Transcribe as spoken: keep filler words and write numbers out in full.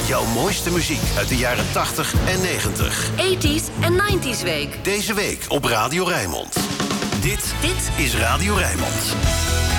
Jouw mooiste muziek uit de jaren tachtig en negentig. tachtiger en negentiger week. Deze week op Radio Rijnmond. Dit, Dit is Radio Rijnmond.